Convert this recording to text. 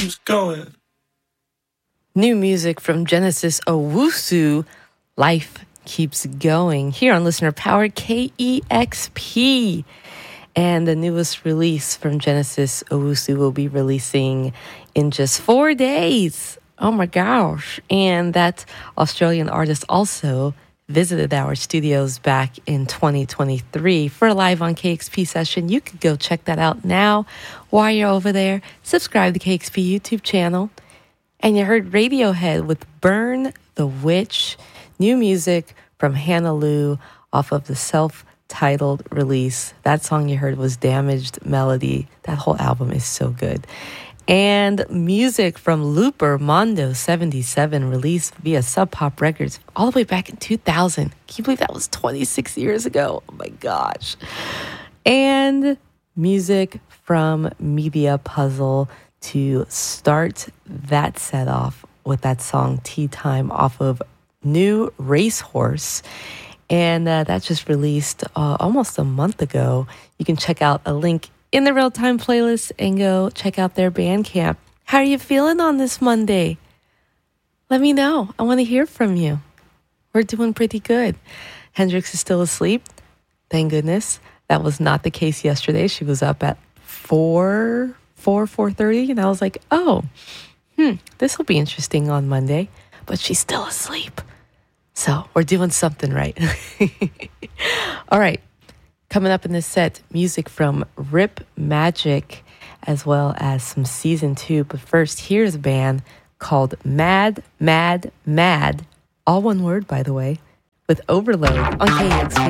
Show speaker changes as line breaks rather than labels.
New music from Genesis Owusu, Life Keeps Going, here on Listener Power KEXP. And the newest release from Genesis Owusu will be releasing in just 4 days. Oh my gosh. And that Australian artist also visited our studios back in 2023 for a Live on KXP session. You could go check that out now. While you're over there, subscribe to KXP YouTube channel. And you heard Radiohead with Burn the Witch, new music from Hannah Lou off of the self-titled release. That song you heard was Damaged Melody. That whole album is so good. And music from Looper Mondo 77, released via Sub Pop Records all the way back in 2000. Can you believe that was 26 years ago? Oh my gosh. And music from Media Puzzle to start that set off with that song Tea Time off of New Racehorse. And that just released almost a month ago. You can check out a link in the Real Time playlist and go check out their Bandcamp. How are you feeling on this Monday? Let me know. I want to hear from you. We're doing pretty good. Hendrix is still asleep. Thank goodness. That was not the case yesterday. She was up at 4:30, and I was like, this will be interesting on Monday. But she's still asleep. So we're doing something right. All right. Coming up in this set, music from Rip Magic, as well as some season 2. But first, here's a band called Mad, Mad, Mad, all one word, by the way, with Overload on KXP.